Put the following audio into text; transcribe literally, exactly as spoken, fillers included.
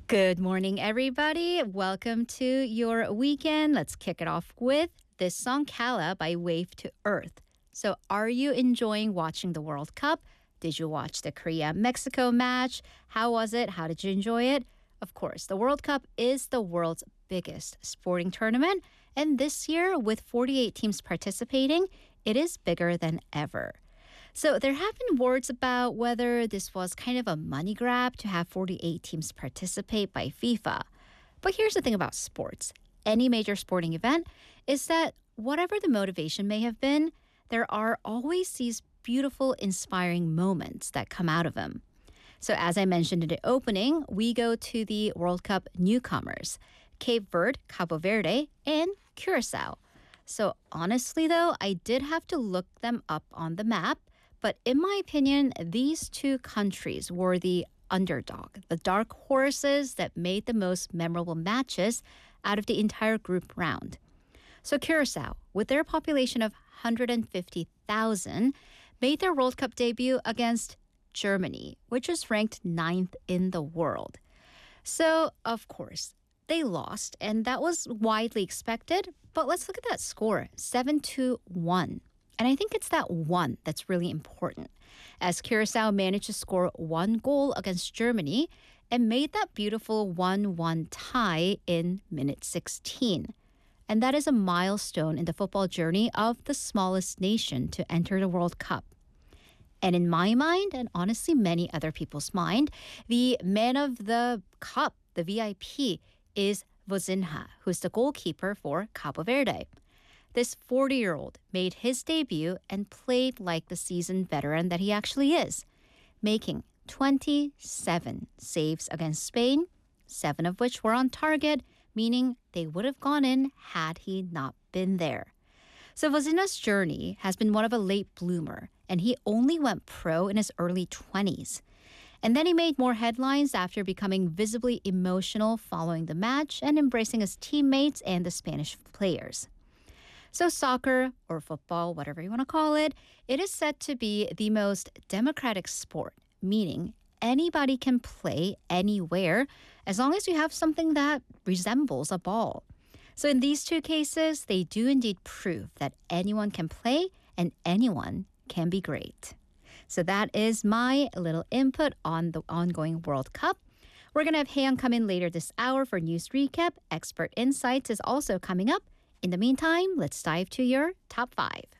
Good morning, everybody. Welcome to your weekend. Let's kick it off with this song, Kala by Wave to Earth. So, are you enjoying watching the World Cup? Did you watch the Korea-Mexico match? How was it? How did you enjoy it? Of course, the World Cup is the world's biggest sporting tournament. And this year, with forty-eight teams participating, it is bigger than ever. So there have been words about whether this was kind of a money grab to have forty-eight teams participate by FIFA. But here's the thing about sports. Any major sporting event is that whatever the motivation may have been, there are always these beautiful, inspiring moments that come out of them. So as I mentioned in the opening, we go to the World Cup newcomers, Cape Verde, Cabo Verde, and Curacao. So honestly, though, I did have to look them up on the map. But in my opinion, these two countries were the underdog, the dark horses that made the most memorable matches out of the entire group round. So Curacao, with their population of one hundred fifty thousand, made their World Cup debut against Germany, which is ranked ninth in the world. So, of course, they lost, and that was widely expected. But let's look at that score, seven to one. And I think it's that one that's really important, as Curacao managed to score one goal against Germany and made that beautiful one one tie in minute sixteen. And that is a milestone in the football journey of the smallest nation to enter the World Cup. And in my mind, and honestly many other people's mind, the man of the cup, the V I P, is Vozinha, who's the goalkeeper for Cabo Verde. This forty-year-old made his debut and played like the seasoned veteran that he actually is, making twenty-seven saves against Spain, seven of which were on target, meaning they would have gone in had he not been there. So Vozinha's journey has been one of a late bloomer, and he only went pro in his early twenties. And then he made more headlines after becoming visibly emotional following the match and embracing his teammates and the Spanish players. So soccer, or football, whatever you want to call it, it is said to be the most democratic sport, meaning anybody can play anywhere as long as you have something that resembles a ball. So in these two cases, they do indeed prove that anyone can play and anyone can be great. So that is my little input on the ongoing World Cup. We're going to have Haeyoung come in later this hour for news recap. Expert Insights is also coming up. In the meantime, let's dive to your top five.